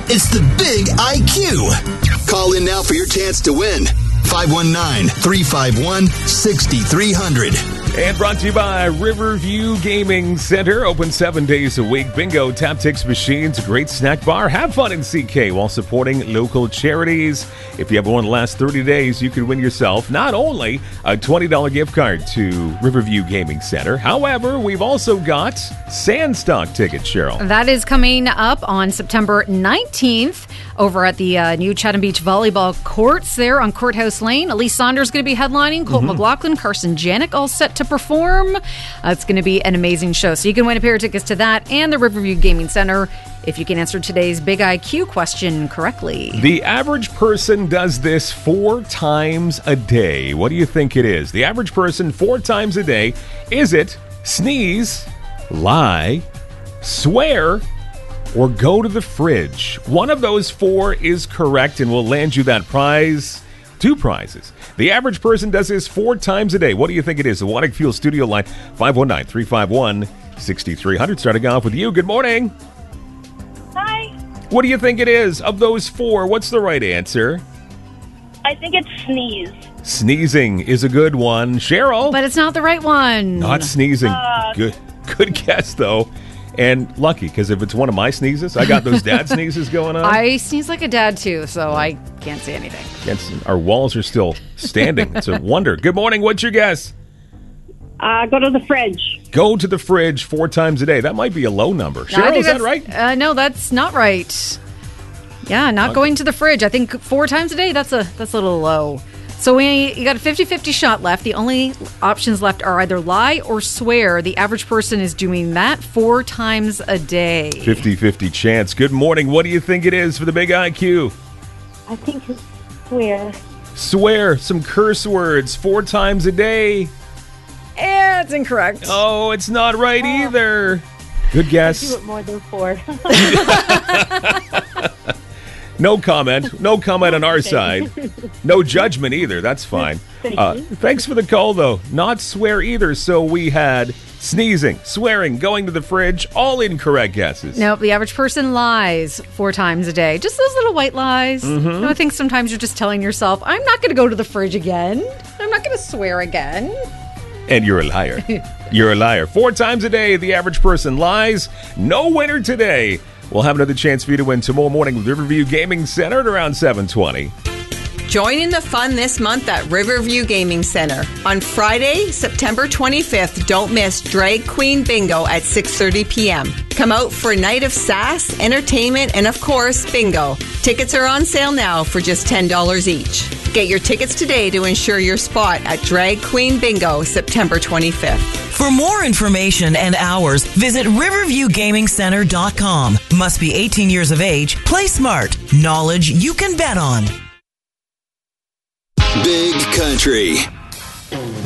It's the Big IQ. Call in now for your chance to win. 519-351-6300. And brought to you by Riverview Gaming Center. Open 7 days a week. Bingo, tap-tix machines, a great snack bar. Have fun in CK while supporting local charities. If you have one in the last 30 days, you could win yourself not only a $20 gift card to Riverview Gaming Center. However, we've also got Sandstock tickets, Cheryl. That is coming up on September 19th over at the new Chatham Beach Volleyball Courts there on Courthouse Lane. Elise Saunders is going to be headlining. Colt McLaughlin, Carson Janik all set to perform. It's going to be an amazing show. So you can win a pair of tickets to that and the Riverview Gaming Center if you can answer today's Big IQ question correctly. The average person does this 4 times a day. What do you think it is? The average person 4 times a day. Is it sneeze, lie, swear, or go to the fridge? One of those 4 is correct and will land you that prize. 2 prizes. The average person does this 4 times a day. What do you think it is? The Water Fuel Studio line, 519-351-6300. Starting off with you. Good morning. Hi. What do you think it is? Of those 4, what's the right answer? I think it's sneeze. Sneezing is a good one. Cheryl? But it's not the right one. Not sneezing. Good guess, though. And lucky, because if it's one of my sneezes, I got those dad sneezes going on. I sneeze like a dad, too, so I can't say anything. Our walls are still standing. It's a wonder. Good morning. What's your guess? Go to the fridge. Go to the fridge 4 times a day. That might be a low number. Cheryl, is that right? No, that's not right. Yeah, not going to the fridge. I think 4 times a day, that's a little low. So you got a 50-50 shot left. The only options left are either lie or swear. The average person is doing that 4 times a day. 50-50 chance. Good morning. What do you think it is for the Big IQ? I think it's swear. Swear. Some curse words 4 times a day. Yeah, it's incorrect. Oh, it's not right either. Good guess. I do it more than 4. No comment. No comment on our side. No judgment either. That's fine. Thanks for the call, though. Not swear either. So we had sneezing, swearing, going to the fridge, all incorrect guesses. Nope, the average person lies 4 times a day. Just those little white lies. I think sometimes you're just telling yourself, I'm not going to go to the fridge again. I'm not going to swear again. And you're a liar. You're a liar. 4 times a day, the average person lies. No winner today. We'll have another chance for you to win tomorrow morning with Riverview Gaming Center at around 7:20. Join in the fun this month at Riverview Gaming Center. On Friday, September 25th, don't miss Drag Queen Bingo at 6:30 p.m. Come out for a night of sass, entertainment, and of course, bingo. Tickets are on sale now for just $10 each. Get your tickets today to ensure your spot at Drag Queen Bingo, September 25th. For more information and hours, visit riverviewgamingcenter.com. Must be 18 years of age. Play smart. Knowledge you can bet on. Big Country.